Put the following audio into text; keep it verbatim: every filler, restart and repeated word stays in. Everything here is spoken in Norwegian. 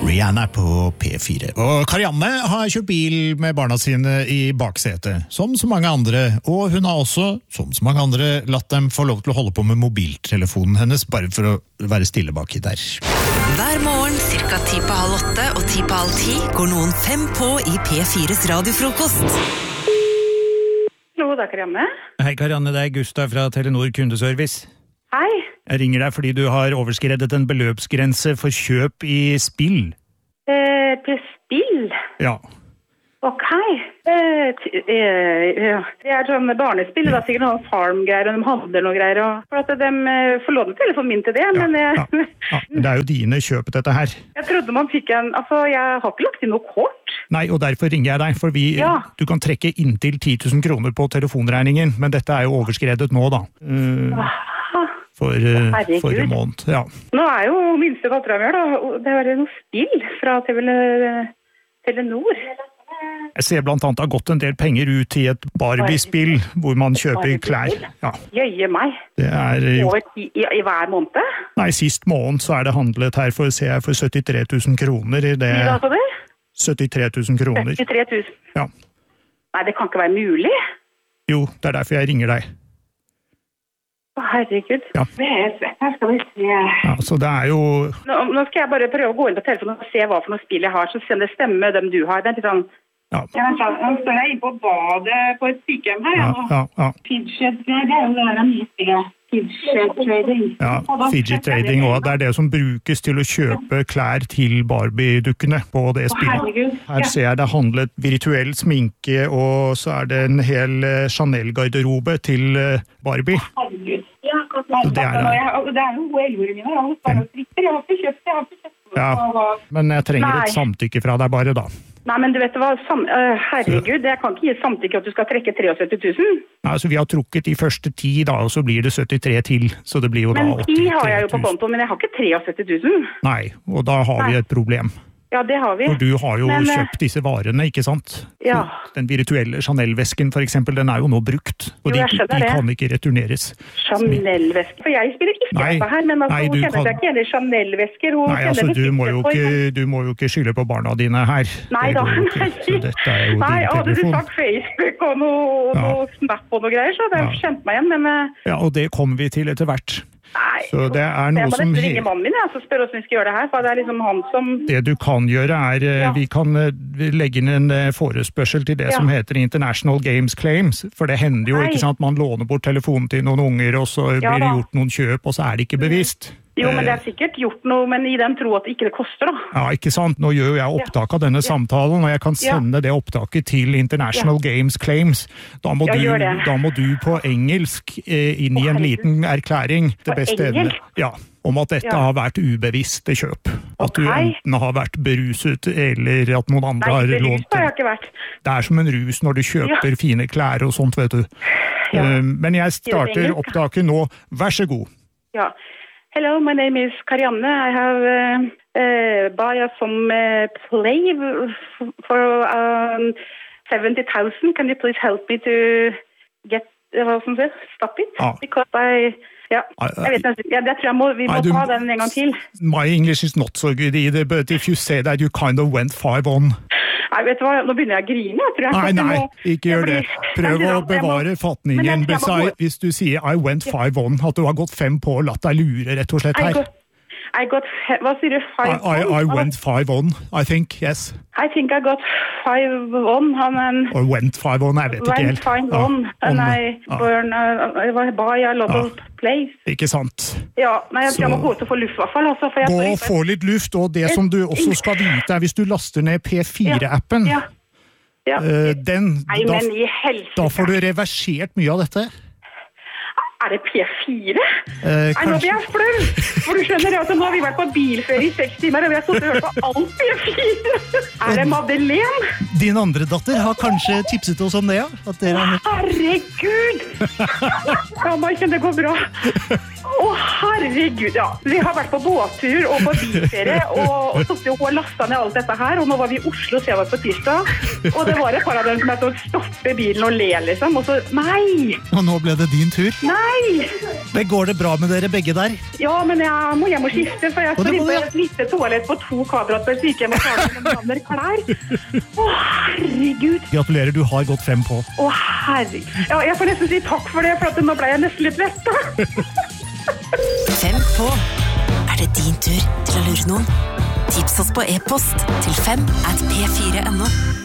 Rihanna på P fire. Og Karianne har kjørt bil med barna sine i baksetet, som så mange andre. Og hun har også, som så mange andre, latt dem få lov til å holde på med mobiltelefonen hennes, bare for å være stille baki der. Hver morgen, cirka ti på halv åtte og ti på halv ti, går noen fem på i P fires radiofrokost. Hallo, det er Karianne. Hei Karianne, det er Gustav fra Telenor Kundeservice. Hei. Jeg ringer deg fordi du har overskredet en beløpsgrense for kjøp i spill. Eh, til spill? Ja. Ok. Eh, t- eh, ja. Det er sånn barnespill, det er sikkert noen farm-greier, og de handler noe greier, og for at de eh, får låne telefonen min til det, Ja, men jeg, ja, ja. Det er jo dine kjøp dette her. jeg trodde man fikk en, altså jeg har ikke lagt inn noe kort. Nei, og derfor ringer jeg deg, for vi, Ja. du kan trekke inntil ti tusen kroner på telefonregningen, men dette er jo overskredet nå da. Uh, Aha. for, uh, Herregud. for en måned, ja. Nå er jo minste datteren min da, og det er noe spill fra Tele- Telenor. Jeg ser blant annet det har gått en del penger ut i et Barbie-spill, hvor man kjøper klær. Ja, Jøye meg. det er jo... Over i, i, i hver måned? Nei, sist måned så er det handlet her for, ser jeg, for syttitre tusen kroner i det... I dag, så det? syttitre tusen kroner. syttitre tusen. Ja. Nei, det kan ikke være mulig. Jo, det er derfor jeg ringer deg. Å, herregud. Ja. Her skal vi se. Ja, så det er jo... Nå, nå skal jeg bare prøve å gå inn på telefonen og se hva for noe spill jeg har, så se om det stemmer dem du har. Det er litt sånn... Ja, Ja, men sånn, nå står jeg inne på badet på et sykehjem her, ja, ja. ja, ja. Fidget, det er jo det der nye spillet. Fidget trading. Ja, Og da- fidget trading også. Det er det som brukes til å kjøpe klær til Barbie-dukkene på det Å, spillet. herregud. Her ser jeg det handlet virtuell sminke, og så er det en hel eh, Chanel-garderobe til eh, Barbie. Herregud. Ja, akkurat. det er det. Og jeg- og det er jo jeg gjorde mine, jeg har bare strikker, jeg har ikke kjøpt, jeg har ikke kjøpt. Ja, men jeg trenger Nei. et samtykke fra deg bare da. Nei, men du vet hva, sam, øh, herregud, jeg kan ikke gi samtykke at du skal trekke syttitre tusen. Nei, altså vi har trukket de første ti da, og så blir det syttitre til, så det blir jo Men da ti har jeg jo på åttitre tusen. konto, men jeg har ikke syttitre tusen. Nei, og da har vi Nei. et problem. Ja, det har vi. For du har jo Men, eh, kjøpt disse varene, ikke sant? Ja. Den virtuelle Chanel-vesken for eksempel, den er jo nå brukt, og Jo, de, jeg skjønner de det. kan ikke returneres. Chanel-vesker. For jeg spiller ikke Nei. dette her, men altså, Nei, hun du kjenner kan- seg ikke igjen i Chanel-vesker. Hun Nei, kjenner altså det du må, jo for- ikke, du må jo ikke skylde på barna dine her. Nei Det da, går jo ikke. nei. Så dette er jo Nei, din hadde du telefon. sagt Facebook og noe, Ja. noe Snap og noe greier, så hadde jeg Ja. kjent meg igjen, men eh, Ja, og det kommer vi til etter hvert. nei. Så det er jeg noe må som... nesten he- ringe mannen min, jeg, så spør hvordan vi skal gjøre det her, for det er liksom han som... Det du kan gjøre er, eh, Ja. vi kan eh, legge inn en eh, forespørsel til det Ja. som heter International Games Claims, for det hender jo, Nei. ikke sant, man låner bort telefonen til noen unger, og så Ja blir det da. gjort noen kjøp, og så er det ikke bevisst. Jo, men det Eh, er sikkert gjort noe, men i den tro at det ikke det koster, da. Ja, ikke sant? Nå gjør jo jeg opptak av denne samtalen, og jeg kan Ja. sende det opptaket til International Games Claims. Da må, Ja, du, gjør det. da må du på engelsk eh, inn i Å, en herregud. liten erklæring til På beste evne. engelsk? Ja, om at dette Ja. har vært ubevisste kjøp. At du Ok. enten har vært beruset, eller at noen andre Nei, har det lånt har jeg ikke vært. Det er som en rus når du kjøper Ja. fine klær og sånt, vet du. Ja. Eh, Men jeg starter engelsk? opptaket nå. Vær så god. Ja. Hello, my name is Karianne. I have uh, uh, buy some uh, play f- for um, seventy thousand. Can you please help me to get uh, hva som heter, stop it? Ja. Because I... Ja, I- jeg vet nesten, ja, det tror jeg må, vi må Nei, du- ta den en gang til. My English is not so good either, but if you say that you kind of went five on. Nei, vet du hva, nå begynner jeg å grine, jeg tror jeg. Nei, at jeg nei, må- ikke gjør det. jeg blir- Prøv å Jeg må- bevare Men fatningen. jeg- jeg må Beside, gå- hvis du sier I went five on, at du har gått fem på og latt deg lure rett og slett I her. got, I got, fe- hva sier du? I, Five I, I on? went five on, I think, yes. I think I got five on, and then Or went five on, jeg vet ikke went helt. five Ja, on, and om- I ja, burn, uh, I buy a lot Ja. of place. ikke sant. Ja, nei, jeg tror jeg Så- må gå ut og få luft i hvert fall, altså, for jeg Gå står og ikke- få litt luft, og det som du også skal vite er hvis du laster ned P fire-appen, Ja, ja. eh, den, Nei, da, men i helsike. da får du reversert mye av dette. Er det P fire? Eh, Nei, nå kanskje- blir jeg flau. For du skjønner at nå har vi vært på bilferie i seks timer, og vi har stått og hørt på alt P fire. Er det Madeleine? Din andre datter har kanskje tipset oss om det, ja? At dere har... Herregud! Ja, nå kjenner det går bra. Å, herregud, ja. Vi har vært på båttur og på bilferie, og, og så jo hun lastet ned alt dette her, og nå var vi i Oslo senest på tirsdag, og det var et par av dem som hadde stoppet bilen og le, liksom, og så, nei! Og nå ble det din tur. Nei! Men går det bra med dere begge der? Ja, men jeg må hjem og skifte, for jeg Og står det inne må på du, ja. et lite toalett på to kvadrat på sykehjem og tar med andre klær. Å, herregud! Gratulerer, du har gått fem på. Å, herregud. Ja, jeg får nesten si takk for det, for at nå ble jeg nesten litt vett da. Fem på. Er det din tur til å lure noen? Tips oss på e-post til fem at p fire punktum no.